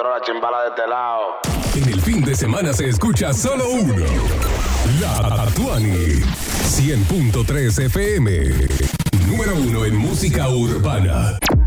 duro, la chimbala de este lado. En el fin de semana se escucha solo uno. La Tuani. 100.3 FM. Número 1 en música urbana.